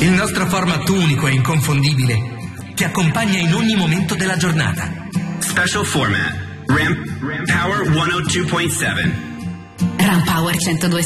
Il nostro format unico e inconfondibile ti accompagna in ogni momento della giornata. Special format. Ramp Power 102.7. Ramp Power 102.7